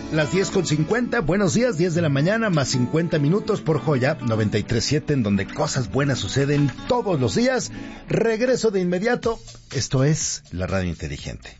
las 10:50. Buenos días, 10 de la mañana, más 50 minutos por Joya 93.7, en donde cosas buenas suceden todos los días. Regreso de inmediato. Esto es la Radio Inteligente.